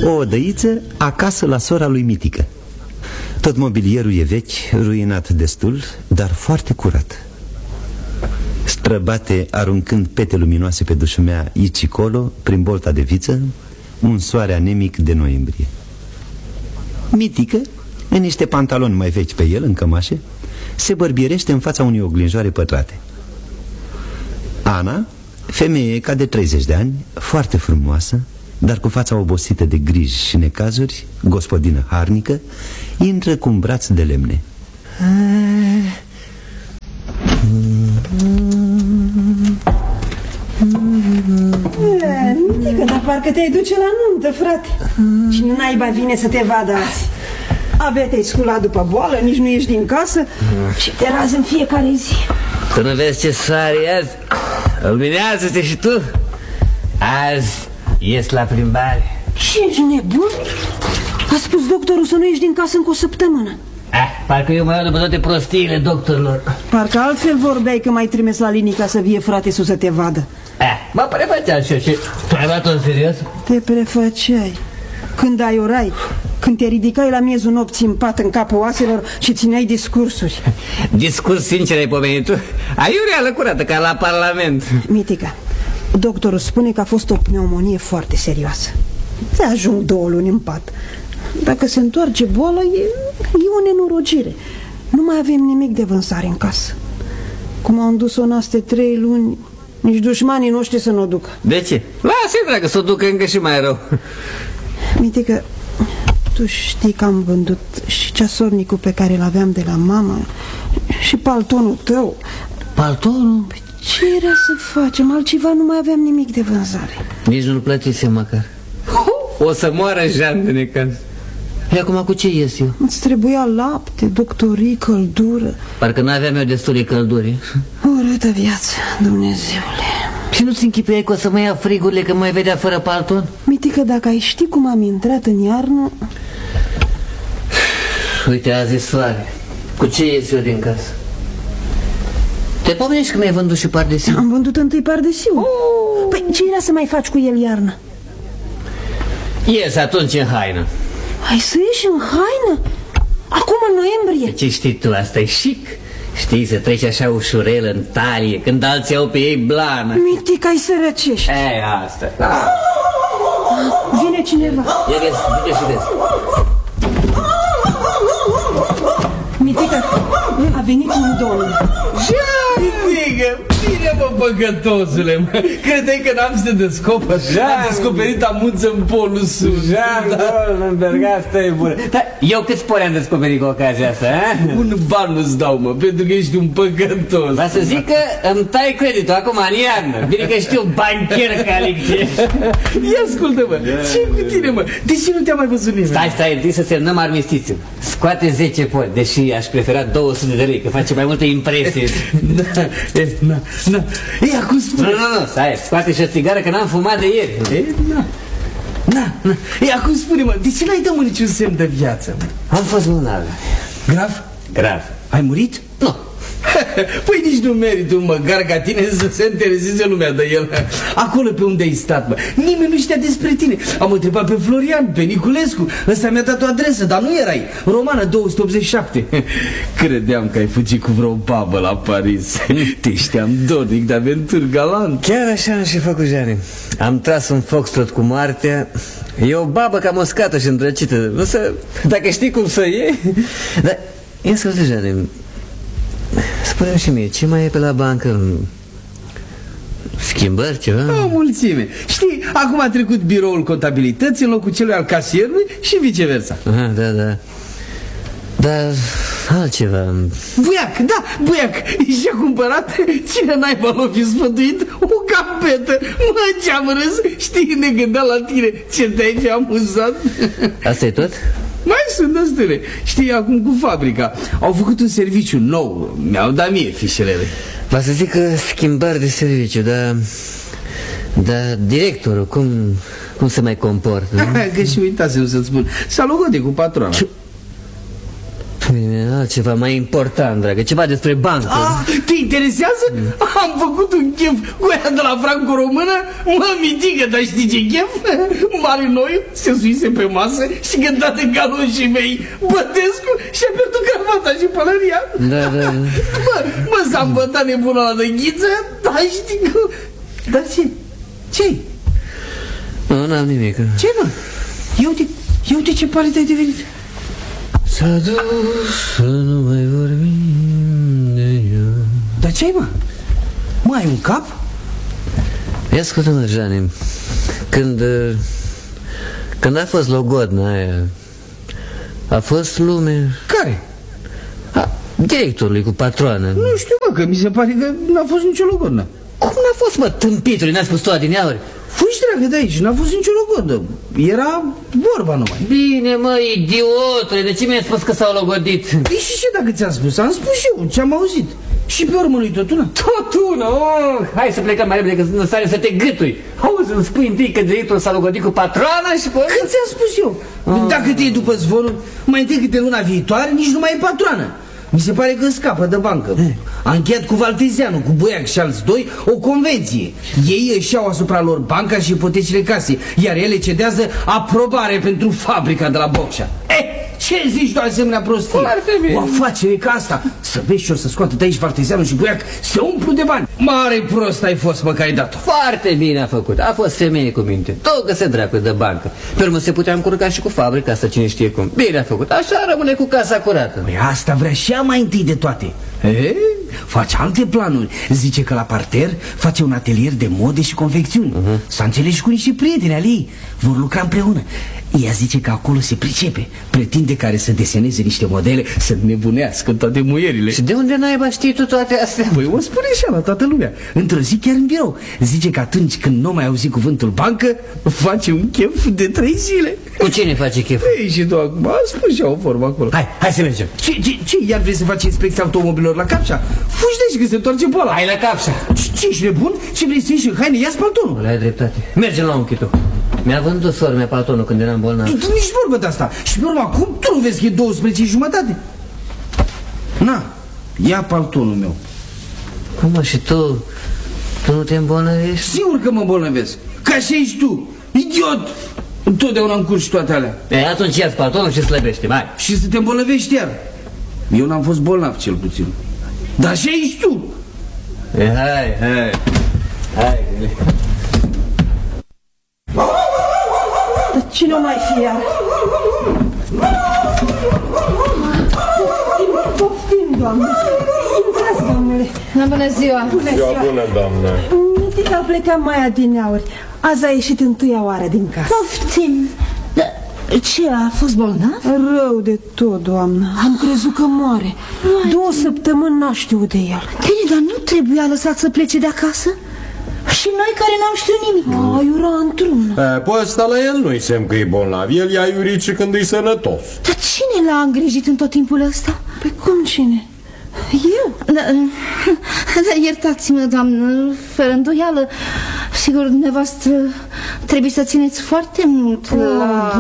O odăiță acasă la sora lui Mitică. Tot mobilierul e vechi, ruinat destul, dar foarte curat. Străbate aruncând pete luminoase pe dușumea aici colo, prin bolta de viță, un soare anemic de noiembrie. Mitică, în niște pantaloni mai vechi pe el, în cămașe, se bărbierește în fața unei oglinjoare pătrate. Ana, femeie ca de 30 de ani, foarte frumoasă, dar cu fața obosită de griji și necazuri, gospodină harnică, intră cu un braț de lemne. Mitică, dar parcă te-ai duce la nuntă, frate. Cine naiba vine să te vadă azi? Abia te-ai sculat după boală, nici nu ieși din casă și te razi în fiecare zi. Tu nu vezi ce soare azi? Luminează-te și tu. Azi ies la plimbare. Ce, ești nebun? A spus doctorul să nu ieși din casă încă o săptămână. Parcă eu mai iau după toate prostiile doctorilor. Parcă altfel vorbeai că m-ai trimis la linii ca să vie frate sus să te vadă. Mă prefăceam și eu. Și tu ai luat-o în serios? Te prefăceai. Când ai orai, când te ridicai la miezul nopții în pat în capul oaselor și țineai discursuri. Discurs sincer ai pomenit tu? Aiurea curată ca la parlament. Mitică, doctorul spune că a fost o pneumonie foarte serioasă. Se ajung 2 luni în pat. Dacă se întoarce boala, e o nenorocire. Nu mai avem nimic de vânzare în casă. Cum au dus-o în astea 3 luni, nici dușmanii noștri să nu o ducă. De ce? Lasă-i, dragă, să o ducă încă și mai rău. Mitică, tu știi că am vândut și ceasornicul pe care îl aveam de la mama și paltonul tău. Paltonul? Ce era să facem? Altceva nu mai aveam nimic de vânzare. Nici nu-l plătise măcar. O să moară Jean de necaz. E acum cu ce ies eu? Îți trebuia lapte, doctorii, căldură. Parcă n-aveam eu destule călduri. Urâtă viață, Dumnezeule. Și nu-ți închipuiai că o să mă ia frigurile că mai vedea fără palton? Mitică, dacă ai ști cum am intrat în iarnă... Uite, azi e soare. Cu ce ies eu din casă? Te pomenești că mi-ai vândut și pardesiu? Am vândut întâi pardesiu. Păi ce era să mai faci cu el iarnă? Ies atunci în haină. Ai să ieși în haină? Acum în noiembrie? Ce știi tu, asta e chic. Știi, să treci așa ușurel în talie, când alții au pe ei blană. Mitică, ai să răcești. Asta. Vine cineva. Ia vezi, vine și vezi. Mitică, a venit un domn. Mitică, bine mă, băgătosule, mă. Credeai că n-am să te descoper? Am descoperit amuță în polul sus. Asta e bună. Dar eu câți spori am descoperit cu ocazia asta, Un ban nu-ți dau, mă, pentru că ești un păcătos. Va să zic că îmi tai creditul acum în iarnă. Bine că știu bancher calictie. Ia ascultă-mă, ce cu tine, mă? De ce nu te-am mai văzut nimeni? Stai, întâi să semnăm armistițiu. Scoate 10 poli, deși aș prefera 200 de lei, că face mai multă impresie. Ei, acum spune. Nu, stai, scoate și o țigară că n-am fumat de ieri. Ei, acum spune-mă, de ce n-ai dă niciun semn de viață? Am fost lunar. Grav? Grav. Ai murit? Nu. Păi nici nu merită un măgar ca tine să se intereseze lumea de el. Acolo pe unde ai stat, mă, nimeni nu știa despre tine. Am întrebat pe Florian, pe Niculescu. Ăsta mi-a dat o adresă, dar nu erai. Romană 287. Credeam că ai fugit cu vreo babă la Paris. Te știam dornic de aventuri galant. Chiar așa am și făcut, Jani. Am tras un foxtrot cu moartea. E o babă cam uscată și îndrăcită. Însă, dacă știi cum să iei. Dar, ia să văd, Jani, spune-mi și mie, ce mai e pe la bancă? Schimbări, ceva? O mulțime. Știi, acum a trecut biroul contabilității în locul celui al casierului și viceversa. Aha, da. Dar altceva. Buiac. Și-a cumpărat, cine naiba l-o fi sfătuit, o capetă. Mă, ce-am râs, știi, ne gândeam la tine. Ce te-ai fi amuzat. Asta e tot? Mai sunt destule. Știi, acum cu fabrica au făcut un serviciu nou. Mi-au dat mie fișelele. Va să zic că schimbări de serviciu, dar directorul cum se mai comportă? Că și uitasem să-ți spun. S-a logodit cu patrona. Bine, altceva mai important, dragă, ceva despre bancă. Te interesează? Am făcut un chef cu aia de la franco-română. Mă, mitică, dar știi ce chef? Mare Noiu se suise pe masă și cânta de galoșii mei Bătescu și-a pierdut cravata și pălăria. Da. Mă, s-a îmbătat nebuna la de ghiță. Dar știi că... Dar ce-i? Nu, n-am nimic. Ce, mă? Ia uite ce pare te-ai devenit. S-a dus să nu mai vorbim de ea. Dar ce-ai, mă? Mă, ai un cap? Ia ascultă-mă, Jani. Când a fost logodna aia, a fost lume... Care? Directorului cu patroană. Nu știu, mă, că mi se pare că n-a fost nicio logodnă. Cum n-a fost, mă, tâmpitului? N-a spus tu adineauri? Fugi, dragă, de aici, n-a fost nicio logodă. Era vorba numai. Bine, mă, idiotule, de ce mi-ai spus că s-au logodit? Păi și ce dacă ți-am spus? Am spus și eu, ce-am auzit. Și pe urmă lui tot una. Tot una, hai să plecăm mai repede, că nu sare să te gâtui. Auzi, îmi spui întâi că directorul s-a logodit cu patroana și pe... Când ți-am spus eu? Dacă te iei după zvonul, mai întâi câte luna viitoare, nici nu mai e patroană. Mi se pare că scapă de bancă. A încheiat cu Valtezianu, cu Boiac și alți doi o convenție. Ei își iau asupra lor banca și ipotecile casei, iar ele cedează aprobare pentru fabrica de la Bocșa. Ce zici tu asemenea prostie? O afacere ca asta. Să vezi și o să scoată de aici Valtezianu și Boiac, se umplu de bani. Mare prost ai fost, mă, că ai dat-o. Foarte bine a făcut, a fost femeie cu minte. Tot că se dracu de bancă. Pe urmă se putea încurca și cu fabrica asta, cine știe cum. Bine a făcut, așa rămâne cu casa curată. Păi asta vrea și ea mai întâi de toate. Face alte planuri. Zice că la parter face un atelier de mode și confecțiuni. S-a înțeles cu niște prieteni ale ei. Vor lucra împreună. Ea zice că acolo se pricepe. Pretinde care să deseneze niște modele, să nebunească toate muierile. Și de unde naiba știi tu toate astea? Păi o spune și la toată lumea. Într-o zi chiar în birou. Zice că atunci când nu mai auzi cuvântul bancă, face un chef de 3 zile. Cu cine face chef? Ei, și tu acum a spus și o formă acolo. Hai să mergem. Ce? Iar vrei să faci inspecția automobilor la Capșa? Fugi de aici că se întoarce boala. Hai la Capșa. Ce ești nebun? Ce vrei să ieși în haine? Ia-ți paltonul. Ai dreptate. Mergem la unchi tu. Mi-a vândut sora mea paltonul când eram bolnav. Tu nici vorbă de asta. Și pe urmă acum tu nu vezi că e 12:30? Na, ia paltonul meu. Cum, mă, și tu nu te îmbolnăvești? Sigur că mă îmbolnăvesc. Ca și ești tu, idiot. Întotdeauna încurci toate alea. Atunci ia-ți paltonul și slăbește, hai. Și să te îmbolnăvești iar. Eu n-am fost bolnav, cel puțin. Dar așa ești tu. Hai. Dar cine o mai fi iar? Poftim, doamnă. Intrați, doamnele. Bună ziua. Bună, doamnă. Mitica a plecat mai adineauri. Azi a ieșit întâia oară din casă. Poftim. Dar ce, a fost bolnav? Rău de tot, doamnă. Am crezut că moare. 2 săptămâni n-a știut de el. Bine, dar nu trebuia lăsat să plece de acasă? Și noi care n-am știut nimic. Iura într-una. Pe ăsta la el nu-i semn că e bolnav. El i-a iurit și când e sănătos. Dar cine l-a îngrijit în tot timpul ăsta? Pe cum cine? Eu? Da, iertați-mă, doamnă, fără îndoială. Sigur, dumneavoastră trebuie să țineți foarte mult la...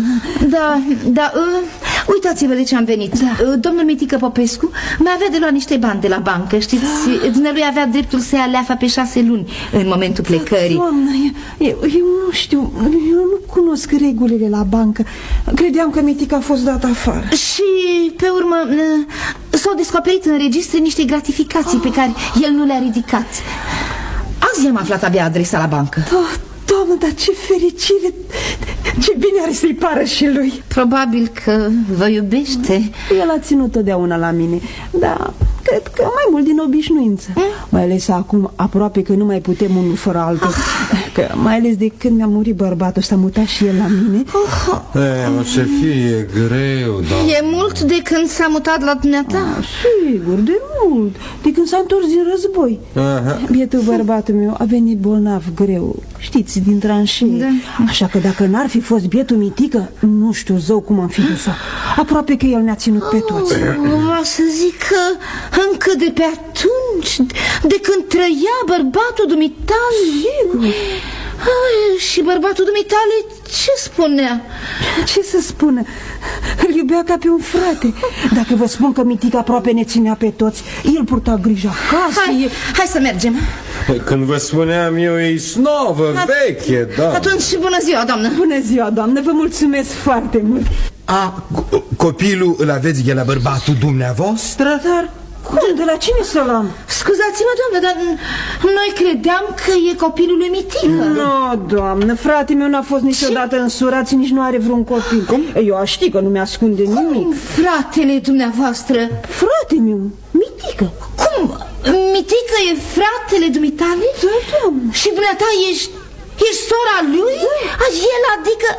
Da, uitați-vă de ce am venit. Domnul Mitică Popescu mai avea de luat niște bani de la bancă, știți? Dumnealui avea dreptul să ia leafa pe 6 luni în momentul plecării. Doamnă, eu nu știu, eu nu cunosc regulile la bancă. Credeam că Mitică a fost dat afară. Și pe urmă s-au descoperit în registre niște gratificații pe care el nu le-a ridicat. Azi am aflat abia adresa la bancă. Doamnă, dar ce fericire! Ce bine are să-i pară și lui. Probabil că vă iubește. El a ținut totdeauna la mine, dar cred că mai mult din obișnuință. Mai ales acum, aproape că nu mai putem unul fără altul. Că mai ales de când mi-a murit bărbatul, s-a mutat și el la mine. O să fie greu, doamne. E mult de când s-a mutat la dumneata? Sigur, de mult. De când s-a întors din război. Bietul bărbatul meu a venit bolnav greu, știți, din tranșee. Așa că dacă n-ar fi fost bietul Mitică, nu știu zău cum am fi dus-o. Aproape că el ne-a ținut pe toți. Vreau să zic că încă de pe atunci, de când trăia bărbatul dumitale. Sigur. Și bărbatul dumitale ce spunea? Ce să spună? Îl iubea ca pe un frate. Dacă vă spun că Mitica aproape ne ținea pe toți, el purta grija casei. Hai să mergem. Când vă spuneam eu, e snovă, veche, da. Atunci, bună ziua, doamnă. Bună ziua, doamnă, vă mulțumesc foarte mult. Copilul îl aveți de la bărbatul dumneavoastră? Dar cum, de la cine să-l am? Scuzați-mă, doamnă, dar noi credeam că e copilul lui Mitică. Nu, doamnă, frate meu n-a fost niciodată însurat și nici nu are vreun copil. Cum? Eu aș ști că nu mi-ascunde nimic. Fratele dumneavoastră? Frate meu, Mitică. Cum? Mitică e fratele dumitale? Da, doamnă. Și dumneata ești sora lui? Da. El adică...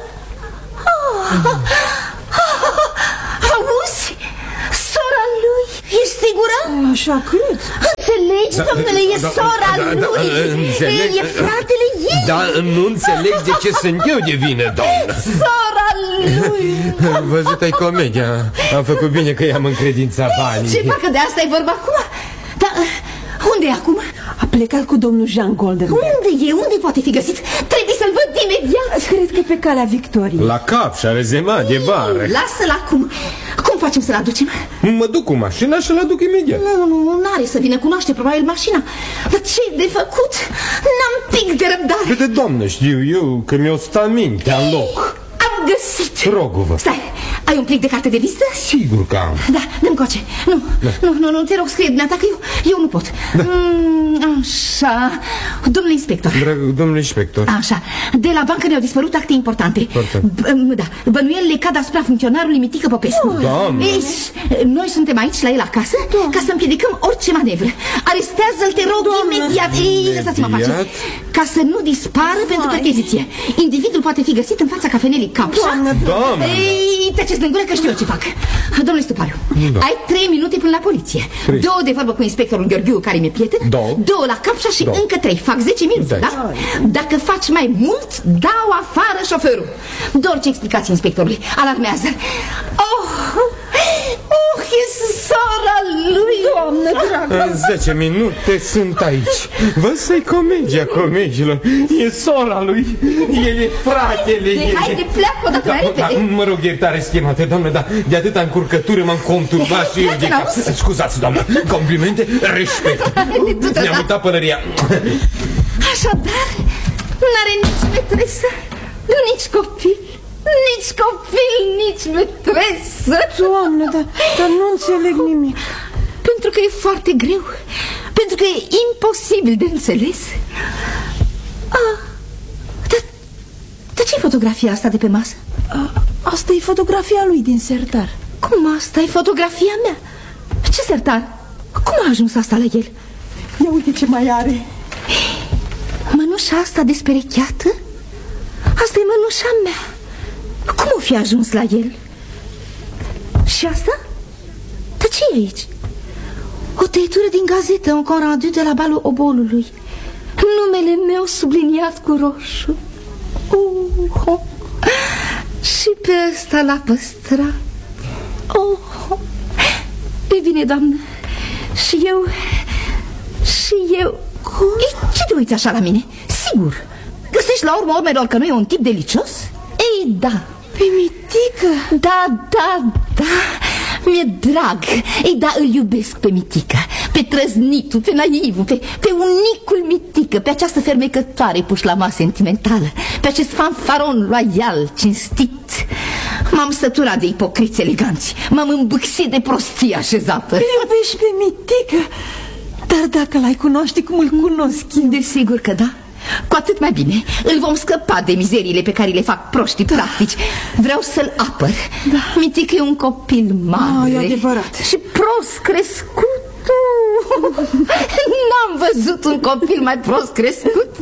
Auzi? Sora lui? Ești sigură? Așa cred. Înțelegi, domnule, e sora lui. E fratele ei. Dar nu înțeleg de ce sunt eu de vină, doamnă. Sora lui. Văzut-ai comedia. Am făcut bine că i-am încredințat banii. Ce facă, de asta e vorba acum? Dar unde e acum? A plecat cu domnul Jean Goldenberg. Unde e? Unde poate fi găsit? Trebuie să-l văd imediat. Cred că pe calea Victoriei. La cap și-a rezemat de bare. Lasă-l acum. Cum facem să-l aducem? Mă duc cu mașina și-l aduc imediat. Nu are să vină, cunoaște probabil mașina. Dar ce de făcut? N-am pic de răbdare. De doamnă, știu eu că mi-o sta mintea în loc. Am găsit. Rog-vă. Stai, ai un plic de carte de vizită? Sigur că am. Da, dă-mi coace. Nu, te rog, scrie dumneata că eu nu pot. Da. Așa, domnule inspector. Domnule inspector. Așa, de la bancă ne-au dispărut acte importante. Da, bănuielile cad asupra funcționarului Mitică Popescu. Doamne. Noi suntem aici la el acasă ca să împiedicăm orice manevră. Arestează-l, te rog, imediat. Lăsați-mă pace. Ca să nu dispară pentru percheziție. Individul poate fi găsit în fața cafenelii Capșa. Doamne. Tăceți din gură că știu eu ce fac. Domnule Stupariu, ai 3 minute până la poliție. 2 de vorbă cu inspectorul Gheorghiu, care mi-e prieten. 2 la Capșa și încă 3. Fac 10 minute, da? Dacă faci mai mult, dau afară șoferul. Doar ce explicații inspectorului. Alarmează. E sora lui. Doamne dragă. În 10 minute sunt aici. Vă să-i comedia comegilor. E sora lui. El e fratele ei. Haide, pleacă odată mai repede. Mă rog, iertare, schimate, doamnă, dar de atâta încurcătură m-am conturbat și eu de cap. Scuzați, doamnă, complimente, respect. Mi-am mutat pălăria. Așadar, n-are nici metresă, nici copil. Nici copil, nici metresă. Doamne, dar nu înțeleg nimic. Pentru că e foarte greu. Pentru că e imposibil de înțeles. Dar ce-i fotografia asta de pe masă? Asta e fotografia lui din sertar. Cum asta e fotografia mea? Ce sertar? Cum a ajuns asta la el? Ia uite ce mai are. Mănușa asta desperecheată? Asta e mănușa mea. Cum o fi ajuns la el? Și asta? Dar ce e aici? O tăietură din gazetă, un conrandu de la balul obolului. Numele meu subliniat cu roșu. Și pe ăsta l-a păstrat. E bine, doamnă. Și eu... Ce te uiți așa la mine? Sigur, găsești la urma urmelor că nu e un tip delicios? Ei, da. Pe Mitică? Da, mi-e drag. Ei, da, îl iubesc pe Mitică. Pe trăznitul, pe naivul, pe unicul Mitică. Pe această fermecătoare pușlama sentimentală. Pe acest fanfaron loial, cinstit. M-am săturat de ipocriți eleganți. M-am îmbâxit de prostie așezată. Îl iubești pe Mitică? Dar dacă l-ai cunoaște cum îl cunosc eu? Desigur că da. Cu atât mai bine. Îl vom scăpa de mizeriile pe care le fac proștii practici. Vreau să-l apăr. Mitică e un copil mare. E adevărat. Și prost crescut. N-am văzut un copil mai prost crescut.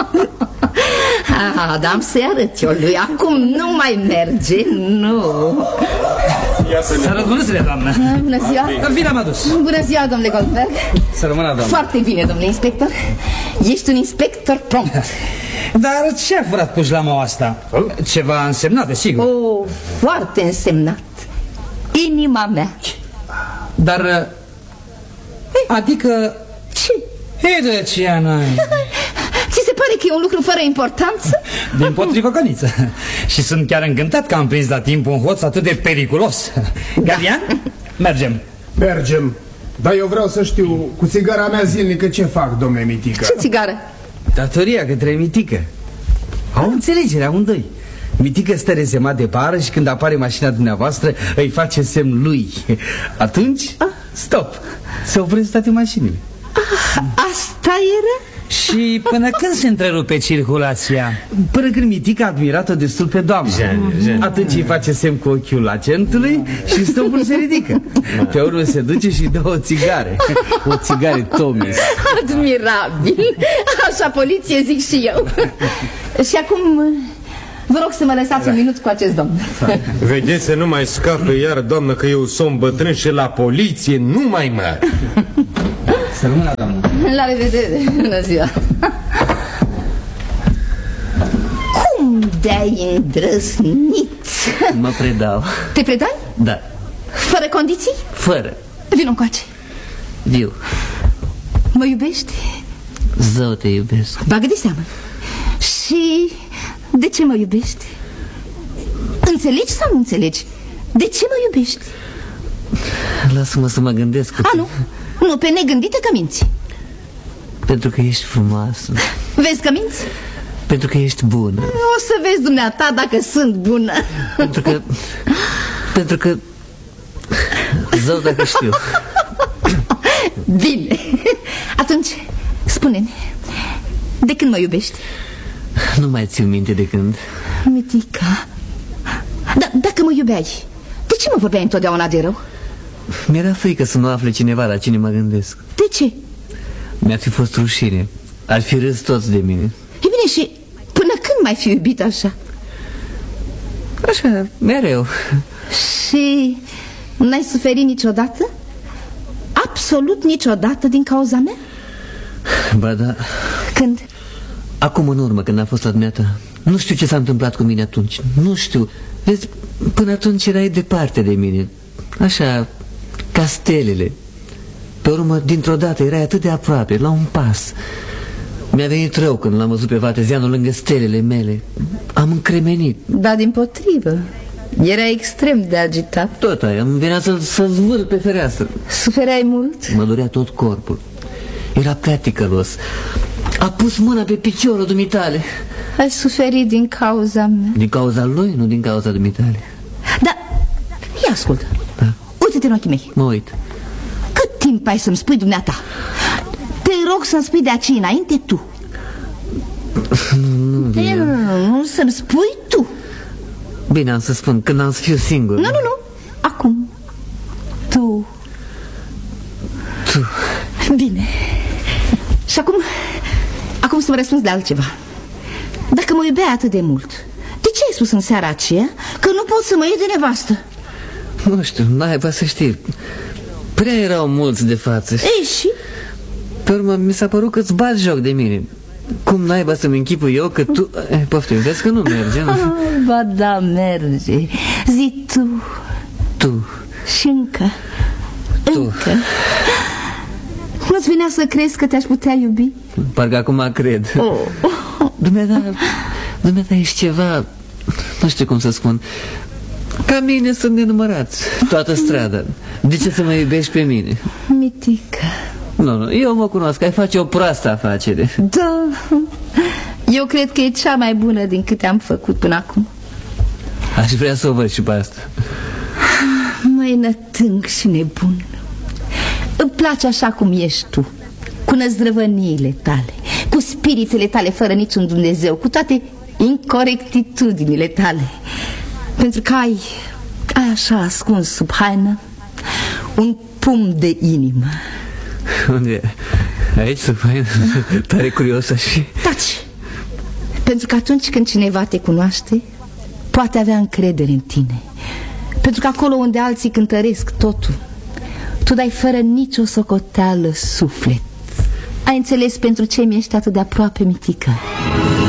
Dar am să-i arăt eu lui. Acum nu mai merge. Nu. Să rămână, doamnă. Bună ziua. Bine am adus. Bună ziua, domnule Goldberg. Să rămână, doamnă. Foarte bine, domnule inspector. Ești un inspector prompt. Dar ce a furat pușlama asta? Ceva însemnat, desigur. Foarte însemnat. Inima mea. Dar... Adică... Ce? Ei, de ce n-ai? Ți se pare că e un lucru fără importanță? Dimpotrivă, Căniță. Și sunt chiar încântat că am prins la timp un hoț atât de periculos. Gardian, mergem. Mergem. Dar eu vreau să știu, cu țigara mea zilnică, ce fac, domnule Mitică? Ce țigară? Datoria către Mitică. Au înțelegere amândoi. Mitică stă rezemat de bară și când apare mașina dumneavoastră îi face semn lui. Atunci, stop. Se opresc toate mașinile. Asta era? Și până când se întrerupe circulația? Până când Mitică a admirat-o destul pe doamnă. Atunci îi face semn cu ochiul agentului și stopul se ridică. Pe urmă se duce și dă o țigare. O țigare Thomas. Admirabil. Așa poliție zic și eu. Și acum vă rog să mă lăsați un minut cu acest domn. Vedeți să nu mai scape iar, doamnă, că eu sunt bătrân și la poliție nu mai merg. Să rămână, doamnă. La revedere. Bună ziua. Cum de-ai îndrăznit? Mă predau. Te predai? Da. Fără condiții? Fără. Vino încoace. Viu. Mă iubești? Zău te iubesc. Bagă de seamă. Și de ce mă iubești? Înțelegi sau nu înțelegi? De ce mă iubești? Lasă-mă să mă gândesc. A, nu. Nu, pe negândite că minți. Pentru că ești frumoasă. Vezi că minți? Pentru că ești bună. O să vezi dumneata dacă sunt bună. Pentru că zău dacă știu. Bine. Atunci, spune-mi, de când mă iubești? Nu mai țin minte de când. Mitica. Dacă mă iubeai, de ce mă vorbeai întotdeauna de rău? Mi-era frică să nu afle cineva la cine mă gândesc. De ce? Mi-ar fi fost rușine. Ar fi râs toți de mine. E bine, și până când m-ai fi iubit așa? Așa, mereu. Și n-ai suferit niciodată? Absolut niciodată din cauza mea? Ba da. Când? Acum în urmă, când am fost la dumneata. Nu știu ce s-a întâmplat cu mine atunci. Nu știu. Vezi, până atunci erai departe de mine. Așa, ca stelele. Pe urmă, dintr-o dată, erai atât de aproape, la un pas. Mi-a venit rău când l-am văzut pe Vatezianul lângă stelele mele. Am încremenit. Da, dimpotrivă. Era extrem de agitat. Tot aia, îmi venea să-l zvâr pe fereastră. Sufereai mult? Mă durea tot corpul. Era prea ticălos. A pus mâna pe piciorul dumitale. Ai suferit din cauza mea. Din cauza lui, nu din cauza dumitale. Da, ia ascultă. Da. Uite-te în ochii mei. Mă uit. Cât timp ai să-mi spui dumneata? Te rog să-mi spui de aici înainte tu. Nu, să-mi spui tu. Bine, am să spun, când am să fiu singur. Nu, acum. Tu. Bine. Și acum să mă răspunzi de altceva. Dacă mă iubeai atât de mult, de ce ai spus în seara aceea că nu pot să mă iei de nevastă? Nu știu, n-ai să știi. Prea erau mulți de față. Ei, și? Pe urmă mi s-a părut că-ți bați joc de mine. Cum naiba să-mi închipui eu că tu... Poftim, vezi că nu merge, nu? Ba da, merge. Zi tu. Tu. Și încă. Nu-ți venea să crezi că te-aș putea iubi? Parcă acum cred. Dumneata ești ceva... Nu știu cum să spun. Ca mine sunt nenumărați toată strada. De ce să mă iubești pe mine? Mitică. Nu, eu mă cunosc, ai face o proastă afacere. Da. Eu cred că e cea mai bună din câte am făcut până acum. Aș vrea să o văd și pe asta. Măi, nătâng și nebun. Îmi place așa cum ești tu, cu năzdrăvăniile tale, cu spiritele tale fără niciun Dumnezeu, cu toate incorectitudinile tale. Pentru că ai așa ascuns sub haină un pumn de inimă. Unde? Aici sub haină? Tare curios aș fi. Taci! Pentru că atunci când cineva te cunoaște, poate avea încredere în tine. Pentru că acolo unde alții cântăresc totul, tu dai fără nicio socoteală suflet. Ai înțeles pentru ce mi-ești atât de aproape, Mitică?